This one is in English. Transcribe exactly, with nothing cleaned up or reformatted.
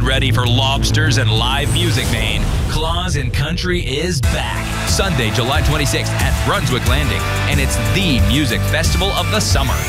ready for lobsters and live music, Maine? Claws and Country is back. Sunday, July twenty-sixth at Brunswick Landing, and it's the music festival of the summer.